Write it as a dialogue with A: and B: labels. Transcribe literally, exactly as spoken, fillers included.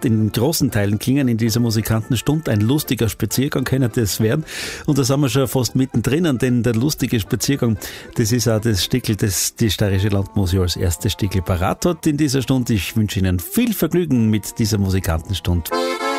A: in großen Teilen klingen in dieser Musikantenstunde. Ein lustiger Spaziergang könnte das werden. Und da sind wir schon fast mittendrin, denn der lustige Spaziergang, das ist auch das Stickel, das die Steirische Landmusik als erstes Stickel parat hat in dieser Stunde. Ich wünsche Ihnen viel Vergnügen mit dieser Musikantenstunde.